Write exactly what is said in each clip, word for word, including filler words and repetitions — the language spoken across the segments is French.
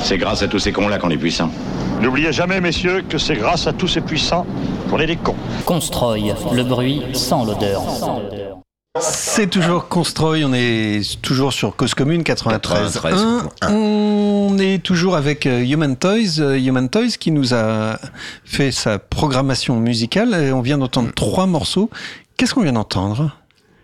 C'est grâce à tous ces cons-là qu'on est puissants. N'oubliez jamais, messieurs, que c'est grâce à tous ces puissants qu'on est des cons. Constroy, le bruit sans l'odeur. C'est toujours Constroy, on est toujours sur Cause Commune quatre-vingt-treize point un. On est toujours avec Human Toys, Human Toys qui nous a fait sa programmation musicale. Et on vient d'entendre trois morceaux. Qu'est-ce qu'on vient d'entendre ?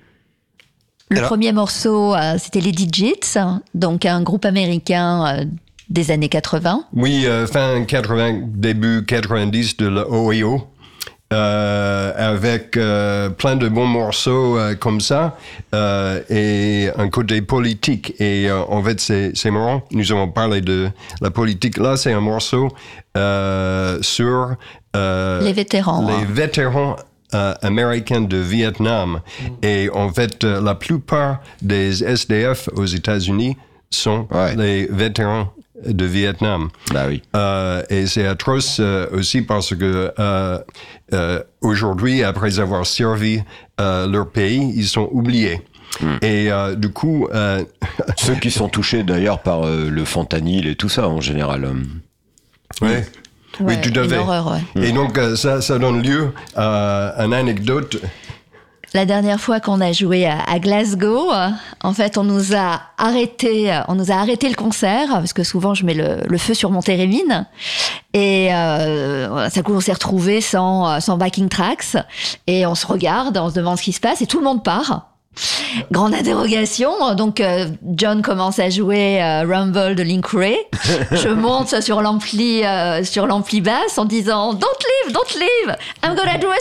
Le Alors, premier morceau, euh, c'était les Digits, donc un groupe américain euh, des années quatre-vingts. Oui, euh, fin quatre-vingts, début quatre-vingt-dix de l'Ohio, euh, avec euh, plein de bons morceaux euh, comme ça, euh, et un côté politique. Et euh, en fait, c'est, c'est marrant, nous avons parlé de la politique. Là, c'est un morceau euh, sur... Euh, les vétérans. Les hein. vétérans Euh, américains de Vietnam. Mm. Et en fait, euh, la plupart des S D F aux États-Unis sont ouais. les vétérans de Vietnam. Bah oui. Euh, et c'est atroce euh, aussi parce que euh, euh, aujourd'hui, après avoir servi euh, leur pays, ils sont oubliés. Mm. Et euh, du coup... Euh, Ceux qui sont touchés d'ailleurs par euh, le fentanyl et tout ça en général. Euh... Oui. Ouais, oui, tout à fait. Horreur, ouais. Et donc, euh, ça, ça donne lieu à une anecdote. La dernière fois qu'on a joué à, à Glasgow, euh, en fait, on nous a arrêté, on nous a arrêté le concert parce que souvent je mets le, le feu sur mon thérémine et euh, ça coup on s'est retrouvés sans, sans backing tracks et on se regarde, on se demande ce qui se passe et tout le monde part. Grande interrogation. Donc euh, John commence à jouer euh, Rumble de Link Wray. Je monte sur l'ampli euh, sur l'ampli basse en disant Don't leave, don't leave, I'm gonna do a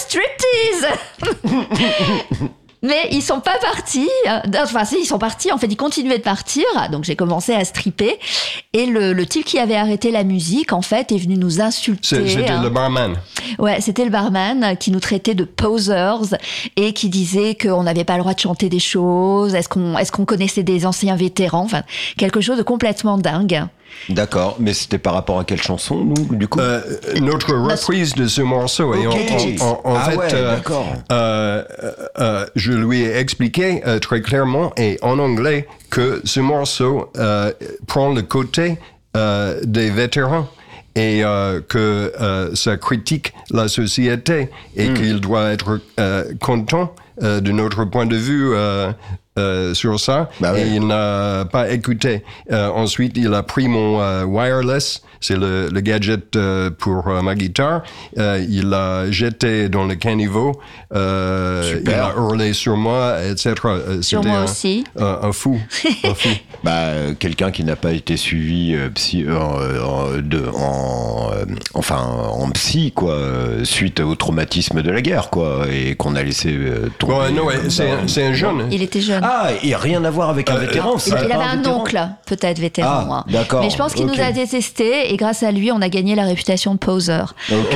striptease. Mais ils sont pas partis. Enfin, si, ils sont partis. En fait, ils continuaient de partir. Donc, j'ai commencé à stripper. Et le, le type qui avait arrêté la musique, en fait, est venu nous insulter. C'est, c'était hein. le barman. Ouais, c'était le barman qui nous traitait de posers et qui disait qu'on n'avait pas le droit de chanter des choses. Est-ce qu'on, est-ce qu'on connaissait des anciens vétérans? Enfin, quelque chose de complètement dingue. D'accord, mais c'était par rapport à quelle chanson, nous, du coup euh, Notre reprise de ce morceau. Et okay. en, en, en ah fait, ouais, euh, d'accord. Euh, euh, je lui ai expliqué euh, très clairement et en anglais que ce morceau euh, prend le côté euh, des vétérans et euh, que euh, ça critique la société et mm. qu'il doit être euh, content euh, de notre point de vue euh, Euh, sur ça, bah et ouais. il n'a pas écouté. Euh, ensuite, il a pris mon euh, wireless, c'est le, le gadget euh, pour euh, ma guitare. Euh, il l'a jeté dans le caniveau. Euh, il a hurlé sur moi, et cetera. Euh, sur moi un, aussi. Un, un fou. Un fou. Bah, euh, quelqu'un qui n'a pas été suivi euh, psy, euh, en, de, en, euh, enfin, en psy, quoi, euh, suite au traumatisme de la guerre, quoi, et qu'on a laissé euh, tomber. Bon, non, ouais, c'est, un, c'est un jeune. Il était jeune. Ah, et rien à voir avec un euh, vétéran. Il, il avait un, un oncle, peut-être vétéran. Ah, d'accord. Mais je pense qu'il okay. nous a détestés et grâce à lui, on a gagné la réputation de poser. Ok,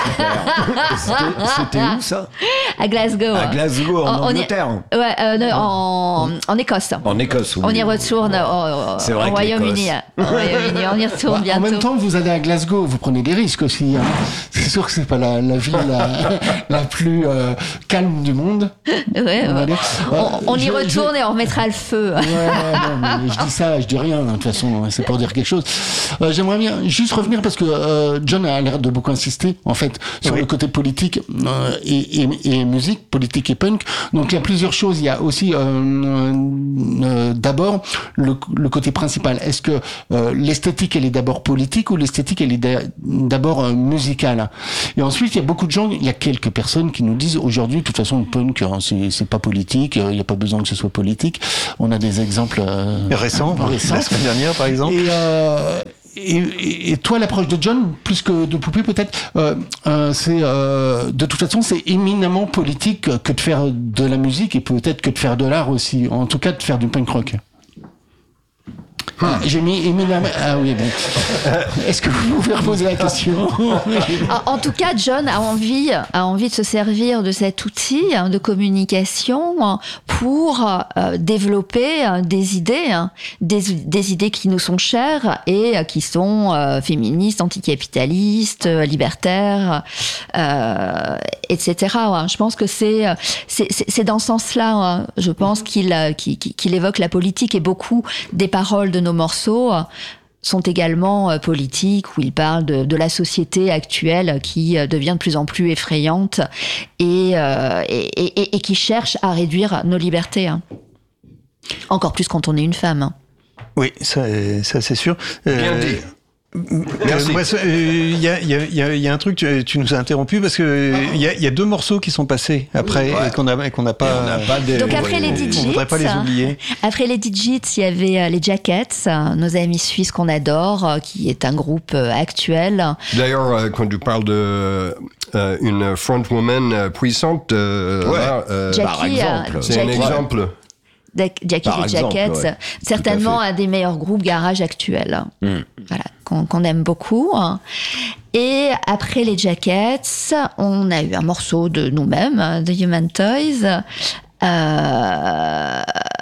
c'était, c'était où ça ? À Glasgow. À Glasgow, en, en Angleterre. Y, ouais, euh, non, en, en Écosse. En Écosse, oui. On y retourne au, C'est vrai au Royaume-Uni. Au Royaume-Uni, on y retourne bah, bientôt. En même temps, vous allez à Glasgow, vous prenez des risques aussi. Hein. C'est sûr que c'est pas la, la ville la, la plus euh, calme du monde. Ouais, on, ouais. on, on y je, retourne je... et on remettra le feu. Ouais, non, mais je dis ça, je dis rien, de toute façon, c'est pour dire quelque chose. Euh, j'aimerais bien juste revenir parce que euh, John a l'air de beaucoup insister, en fait, sur oui. le côté politique euh, et, et, et musique, politique et punk. Donc il y a plusieurs choses. Il y a aussi euh, euh, d'abord le, le côté principal. Est-ce que euh, l'esthétique elle est d'abord politique ou l'esthétique elle est d'abord euh, musicale? Et ensuite il y a beaucoup de gens, il y a quelques personnes qui nous disent aujourd'hui, de toute façon, le punk hein, c'est, c'est pas politique, il n'y a pas besoin que ce soit politique. On a des exemples euh, récents, récents, la semaine dernière par exemple. Et, euh, Et, et toi, l'approche de John, plus que de Poupée peut-être, euh, euh, c'est euh, de toute façon, c'est éminemment politique que de faire de la musique et peut-être que de faire de l'art aussi. En tout cas, de faire du punk rock. Ah, j'ai mis éminemment. Ah oui, bon. Est-ce que vous pouvez reposer la question? En tout cas, John a envie, a envie de se servir de cet outil de communication pour euh, développer des idées, des, des idées qui nous sont chères et qui sont euh, féministes, anticapitalistes, libertaires, euh, et cetera. Je pense que c'est, c'est, c'est dans ce sens-là, je pense qu'il, qu'il, qu'il évoque la politique et beaucoup des paroles de nos morceaux sont également euh, politiques, où ils parlent de, de la société actuelle qui euh, devient de plus en plus effrayante et, euh, et, et, et qui cherche à réduire nos libertés. Hein. Encore plus quand on est une femme. Hein. Oui, ça, ça c'est sûr. Euh, Bien dit. Merci. Il y, a, y, a, y, a, y a un truc, tu, tu nous as interrompu parce que il y, y a deux morceaux qui sont passés après ouais. et qu'on a qu'on n'a pas. pas des, Donc après les Digits, on voudrait pas les oublier. Après les Digits, il y avait les Jackets, nos amis suisses qu'on adore, qui est un groupe actuel. D'ailleurs, quand tu parles de euh, une frontwoman puissante, euh, ouais. là, euh, Jackie, par exemple, c'est Jackie, un exemple. Jackie et Jackets, ouais. certainement un des meilleurs groupes garage actuels, mm. voilà, qu'on, qu'on aime beaucoup. Et après les Jackets, on a eu un morceau de nous-mêmes, de Human Toys, euh,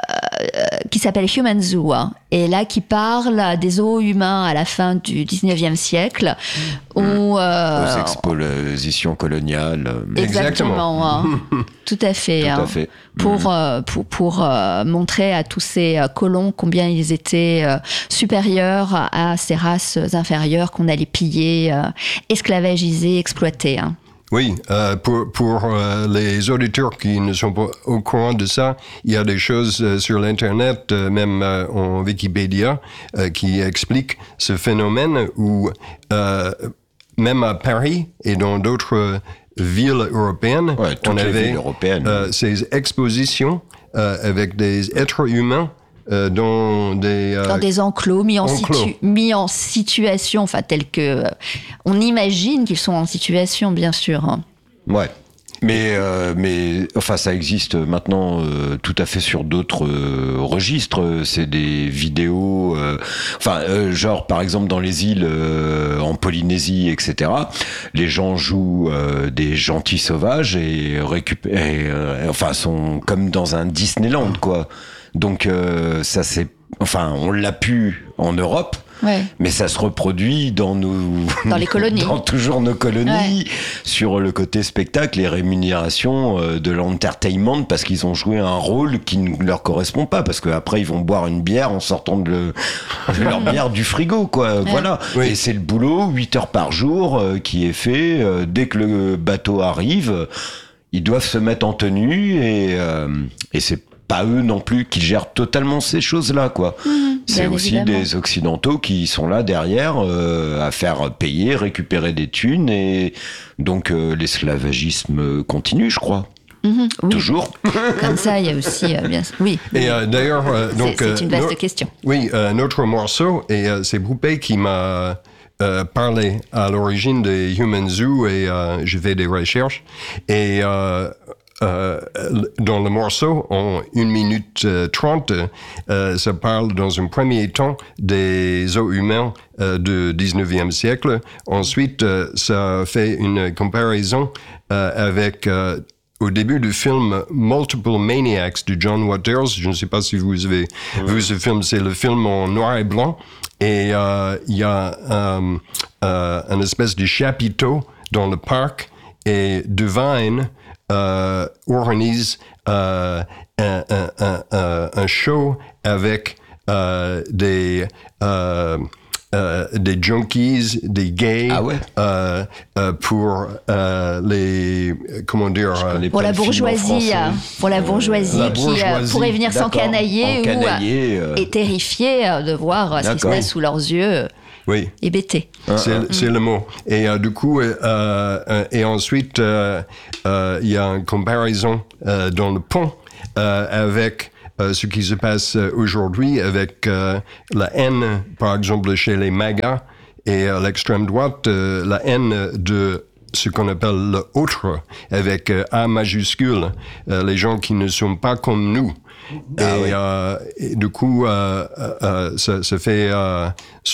qui s'appelle Human Zoo, et là qui parle des zoos humains à la fin du dix-neuvième siècle, mmh. où euh, aux expositions coloniales. Exactement, tout à fait. Tout hein, à fait. Pour, mmh. euh, pour, pour euh, montrer à tous ces euh, colons combien ils étaient euh, supérieurs à ces races inférieures qu'on allait piller, euh, esclavagiser, exploiter. Hein. Oui, euh, pour, pour euh, les auditeurs qui ne sont pas au courant de ça, il y a des choses euh, sur l'Internet, euh, même euh, en Wikipédia, euh, qui expliquent ce phénomène où, euh, même à Paris et dans d'autres villes européennes, ouais, on les avait villes européennes. Euh, ces expositions euh, avec des êtres humains Euh, dans des euh, dans des enclos mis en, enclos. Situ- mis en situation, enfin tels que euh, on imagine qu'ils sont en situation, bien sûr. Hein. Ouais. Mais, euh, mais enfin, ça existe maintenant euh, tout à fait sur d'autres euh, registres. C'est des vidéos, euh, enfin, euh, genre par exemple dans les îles euh, en Polynésie, et cetera. Les gens jouent euh, des gentils sauvages et récupèrent, euh, enfin, sont comme dans un Disneyland, quoi. Donc euh, ça c'est, enfin, on l'a pu en Europe. Ouais. Mais ça se reproduit dans nos dans les colonies, dans toujours nos colonies, ouais. sur le côté spectacle et rémunération euh, de l'entertainment, parce qu'ils ont joué un rôle qui ne leur correspond pas, parce qu'après ils vont boire une bière en sortant de, le, de leur bière du frigo, quoi. Ouais. Voilà. Oui. Et c'est le boulot, huit heures par jour, euh, qui est fait. Euh, dès que le bateau arrive, ils doivent se mettre en tenue et euh, et c'est pas eux non plus qui gèrent totalement ces choses-là, quoi. Mmh, c'est aussi évidemment. Des Occidentaux qui sont là derrière euh, à faire payer, récupérer des thunes, et donc euh, l'esclavagisme continue, je crois. Mmh, oui. Toujours. Comme ça, il y a aussi, euh, bien, oui. Et euh, d'ailleurs, euh, donc c'est, c'est une vaste euh, no- question. Oui, un autre morceau, et euh, c'est Poupée qui m'a euh, parlé à l'origine des Human Zoo, et euh, j'ai fait des recherches, et euh, Euh, dans le morceau, en une minute euh, trente, euh, ça parle dans un premier temps des zoos humains euh, du dix-neuvième siècle. Ensuite, euh, ça fait une comparaison euh, avec, euh, au début du film Multiple Maniacs de John Waters. Je ne sais pas si vous avez mmh. vu ce film, c'est le film en noir et blanc. Et il euh, y a euh, euh, une espèce de chapiteau dans le parc, et Divine Euh, organise euh, un, un, un, un, un show avec euh, des euh, euh, des junkies, des gays, ah ouais. euh, euh, pour euh, les comment dire euh, pour la bourgeoisie, pour la bourgeoisie la qui bourgeoisie, pourrait venir s'encanailler ou euh... est terrifiée de voir ce qui se passe sous leurs yeux. Oui. Hébété. C'est, mmh. c'est le mot. Et euh, du coup, euh, euh, et ensuite, il euh, euh, y a une comparaison euh, dans le pont euh, avec euh, ce qui se passe aujourd'hui, avec euh, la haine, par exemple, chez les MAGA, et à l'extrême droite, euh, la haine de ce qu'on appelle le autre, avec euh, A majuscule, euh, les gens qui ne sont pas comme nous. Et, ah oui. euh, et du coup, euh, euh, ça, ça fait euh,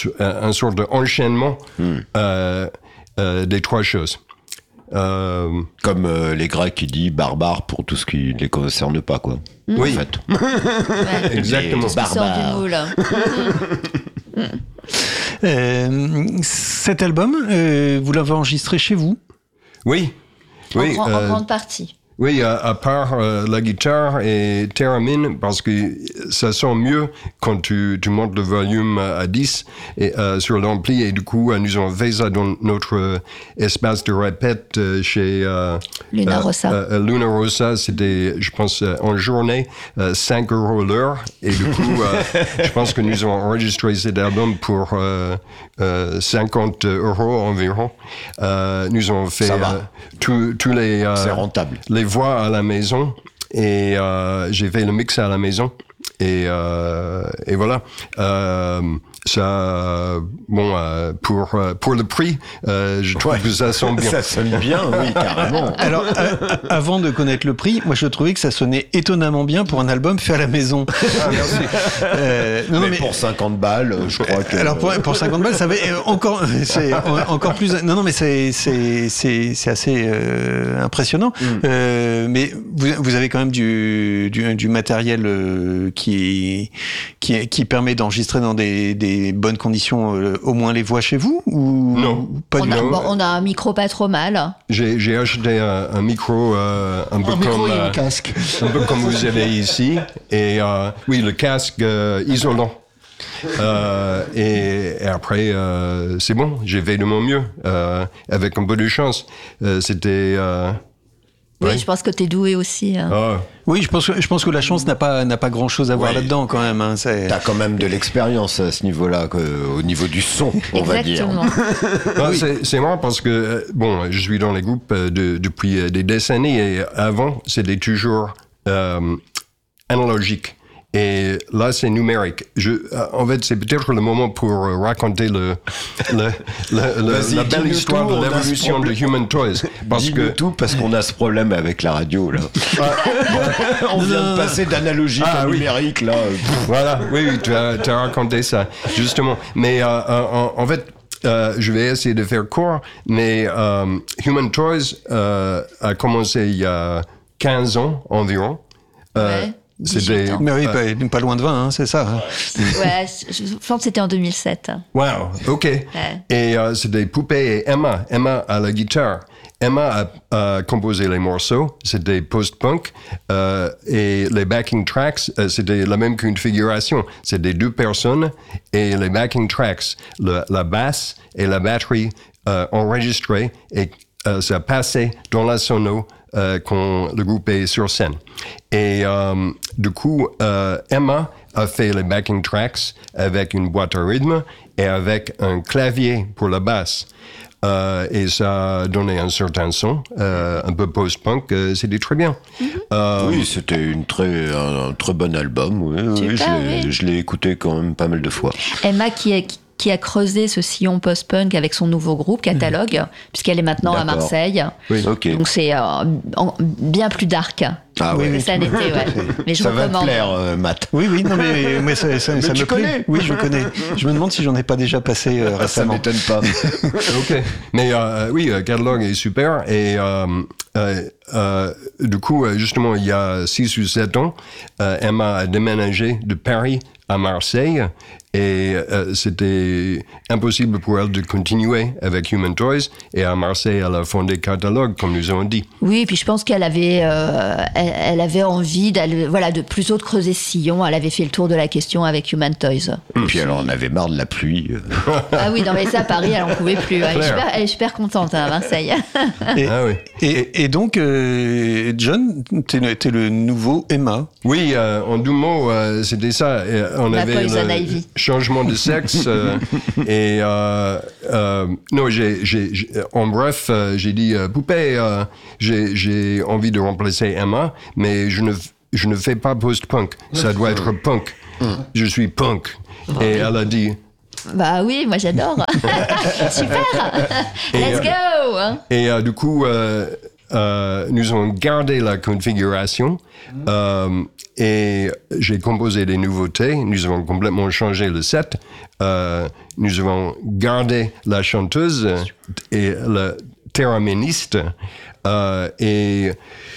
un sorte d'enchaînement mm. euh, euh, des trois choses. Euh, Comme euh, les Grecs qui disent barbares pour tout ce qui ne les concerne pas, quoi. Mm. Oui, en fait. Ouais. Exactement. Barbares. euh, cet album, euh, vous l'avez enregistré chez vous ? Oui. En, oui grand, euh, en grande partie. Oui, à, à part euh, la guitare et Theremin, parce que ça sent mieux quand tu, tu montes le volume à dix et, euh, sur l'ampli. Et du coup, euh, nous avons fait ça dans notre euh, espace de répète euh, chez euh, Luna euh, Rossa. Euh, Luna Rossa, c'était, je pense, euh, en journée, euh, cinq euros l'heure. Et du coup, euh, je pense que nous avons enregistré cet album pour euh, euh, cinquante euros environ. Euh, nous avons fait euh, tous tous les... Euh, C'est rentable. Les voix à la maison et euh, j'ai fait le mix à la maison et, euh, et voilà. Euh, ça, bon, euh, pour, pour le prix, euh, je trouve Ouais. que ça sonne bien. Ça sonne bien, oui, carrément. Alors, euh, avant de connaître le prix, moi je trouvais que ça sonnait étonnamment bien pour un album fait à la maison. Ah, merci. Euh, non, non, mais, mais pour cinquante balles, je crois que... alors pour, pour cinquante balles, ça va euh, encore, c'est euh, encore plus. Non, non, mais c'est c'est c'est c'est assez euh, impressionnant. Mm. Euh, mais vous vous avez quand même du du, du matériel euh, qui qui qui permet d'enregistrer dans des des bonnes conditions, euh, au moins les voix chez vous ou Non. pas On du a, tout. bon, on a un micro pas trop mal. J'ai, j'ai acheté un, un micro euh, un peu Un micro comme et euh, un casque. un peu comme vous avez ici et euh, oui le casque euh, isolant. Euh, et, et après euh, c'est bon, j'ai fait de mon mieux euh, avec un peu de chance. Euh, c'était euh, Oui, ouais. je pense que t'es doué aussi. hein. Ah, Oui, je pense que je pense que la chance n'a pas n'a pas grand chose à voir Ouais. là-dedans quand même. Hein, c'est... T'as quand même de l'expérience à ce niveau-là, que, au niveau du son, on va dire. Exactement. non, c'est, c'est marrant parce que euh, bon, je suis dans les groupes euh, de, depuis euh, des décennies et avant c'était toujours euh, analogique. Et là, c'est numérique. Je, euh, en fait, c'est peut-être le moment pour euh, raconter le, le, le, le- Vas-y, la belle dis-nous histoire tout, de on a ce l'évolution de problème. Human Toys. Parce Dis-nous que tout, parce qu'on a ce problème avec la radio, là. on vient de passer d'analogique Ah, à oui. numérique, là. Voilà, oui, oui, tu as, tu as raconté ça, justement. Mais euh, en, en fait, euh, je vais essayer de faire court, mais euh, Human Toys euh, a commencé il y a quinze ans environ. Euh, Ouais, c'était, dix-huit ans. Mais oui, euh, pas, pas loin de vingt, hein, c'est ça. hein. Ouais, je je pense que c'était en deux mille sept. Wow, ok. Ouais. Et euh, c'était Poupée et Emma. Emma à la guitare. Emma a, a composé les morceaux, c'était post-punk, euh, et les backing tracks, euh, c'était la même configuration. C'était deux personnes, et les backing tracks, le, la basse et la batterie euh, enregistrées, et euh, ça passait dans la sono euh, quand le groupe est sur scène. Et euh, du coup, euh, Emma a fait les backing tracks avec une boîte à rythme et avec un clavier pour la basse. Euh, et ça a donné un certain son, euh, un peu post-punk, euh, c'était très bien. Euh, Oui, c'était une très, un, un très bon album. Oui, oui, Super, je, l'ai, oui. je l'ai écouté quand même pas mal de fois. Emma qui a, qui a creusé ce sillon post-punk avec son nouveau groupe, Catalogue, puisqu'elle est maintenant à D'accord. Marseille. Oui. Ok. Donc c'est euh, en- bien plus dark Ah que ouais. ça n'était, ouais. Mais je Ça va te recommande. plaire, euh, Matt. Oui, oui, non, mais, mais ça, ça, ça tu me plaît. connais. Oui, je connais. Je me demande si j'en ai pas déjà passé euh, Ça récemment. m'étonne pas. Ok, mais euh, oui, euh, Catalogue est super et euh, euh, euh, du coup, euh, justement, il y a six ou sept ans, euh, Emma a déménagé de Paris à Marseille et euh, c'était impossible pour elle de continuer avec Human Toys et à Marseille, elle a fondé Catalogue, comme nous avons dit. Oui, puis je pense qu'elle avait, euh, elle, elle avait envie d'aller, voilà, de plutôt de creuser ce sillon. Elle avait fait le tour de la question avec Human Toys. Et puis alors, on avait marre de la pluie. Ah oui, non mais ça, Paris, elle en pouvait plus. Elle est Claire. super, elle est super contente hein, à Marseille. Et, Ah oui. et, et donc, euh, John, t'es le, t'es le nouveau Emma. Oui, euh, en deux mots, euh, c'était ça. Et on La avait Poison le Ivy. changement de sexe. euh, et euh, euh, non, j'ai, j'ai, j'ai- en bref, euh, j'ai dit euh, poupée. euh, j'ai, j'ai envie de remplacer Emma, mais je ne, je ne fais pas post-punk. Ça doit être punk. Je suis punk. Et elle a dit. Bah oui, moi j'adore. Super. Let's go. hein. Et euh, du coup, euh, euh, nous avons gardé la configuration euh, et j'ai composé des nouveautés. Nous avons complètement changé le set. Euh, nous avons gardé la chanteuse et le théraministe euh, et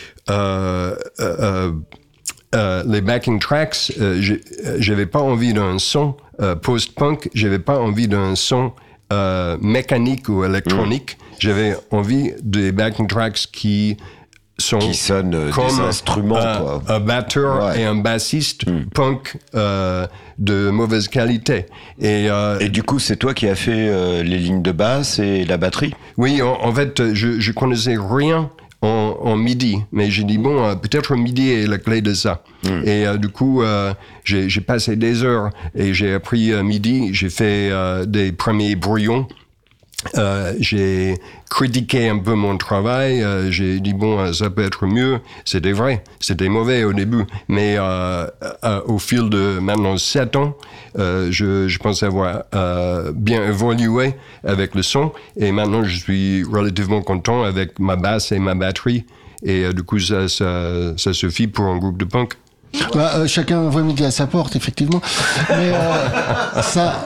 euh, euh, euh, les backing tracks. Euh, j'ai- j'avais pas envie d'un son euh, post-punk. J'avais pas envie d'un son euh, mécanique ou électronique. J'avais envie des backing tracks qui sont qui sonnent euh, comme des instruments, un, quoi. un batteur Ouais. et un bassiste Mm. punk euh, de mauvaise qualité. Et, euh, Et du coup, c'est toi qui as fait euh, les lignes de basse et la batterie? oui, en, en fait, je, je connaissais rien en, en MIDI, mais j'ai dit bon, euh, peut-être MIDI est la clé de ça. Mm. Et euh, du coup, euh, j'ai, j'ai passé des heures et j'ai appris euh, MIDI. J'ai fait euh, des premiers brouillons. Euh, j'ai critiqué un peu mon travail, euh, j'ai dit bon, euh, ça peut être mieux. C'était vrai, c'était mauvais au début, mais euh, euh, au fil de maintenant sept ans, euh, je, je pense avoir euh, bien évolué avec le son, et maintenant je suis relativement content avec ma basse et ma batterie, et euh, du coup ça, ça, ça suffit pour un groupe de punk. Bah, euh, chacun voit midi à sa porte, effectivement. Mais euh, ça,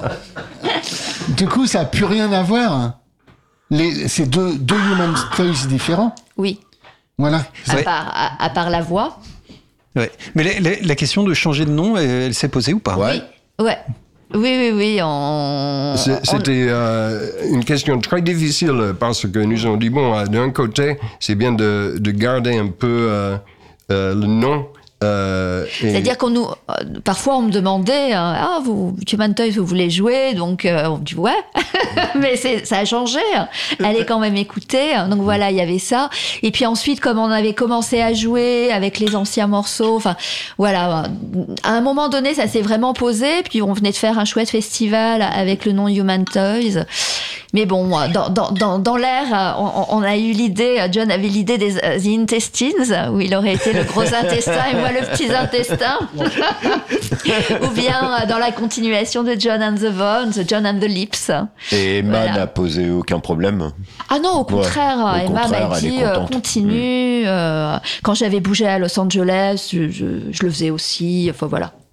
du coup, ça n'a plus rien à voir. Les, c'est deux, deux Human Toys différents. Oui. Voilà. À Ouais. part, à, à part la voix. Ouais. Mais la, la- la question de changer de nom, elle, elle s'est posée ou pas? Ouais. Ouais. Oui, oui, oui. On... C'est- on- C'était euh, une question très difficile parce que nous avons dit, bon, euh, d'un côté, c'est bien de, de garder un peu euh, euh, le nom. Euh, et- C'est-à-dire qu'on nous, euh, parfois on me demandait, euh, ah vous, Human Toys, vous voulez jouer, donc euh, on dit ouais, mais c'est, ça a changé. Allez quand même écouter. Donc voilà, il y avait ça. Et puis ensuite, comme on avait commencé à jouer avec les anciens morceaux, enfin voilà, à un moment donné, ça s'est vraiment posé. Puis on venait de faire un chouette festival avec le nom Human Toys. Mais bon, dans, dans, dans, dans l'air, on, on a eu l'idée, John avait l'idée des uh, The Intestines, où il aurait été le gros intestin et moi le petit intestin. Ou bien dans la continuation de John and the Bones, John and the Lips. Et Emma Voilà. n'a posé aucun problème? Ah non, au contraire, Ouais, au Emma contraire, m'a elle est dit euh, contente. continue. Euh, quand j'avais bougé à Los Angeles, je, je, je le faisais aussi. Enfin voilà.